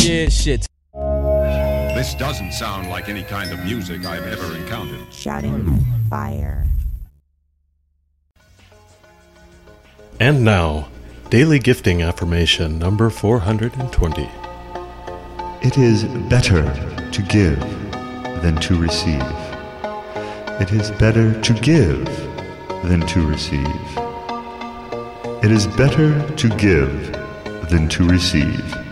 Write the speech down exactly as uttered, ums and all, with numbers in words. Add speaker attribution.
Speaker 1: Yeah, shit.
Speaker 2: This doesn't sound like any kind of music I've ever encountered.
Speaker 3: Shouting fire.
Speaker 4: And now, Daily Gifting Affirmation number four hundred twenty.
Speaker 5: It is better to give than to receive. It is better to give than to receive. It is better to give than to receive.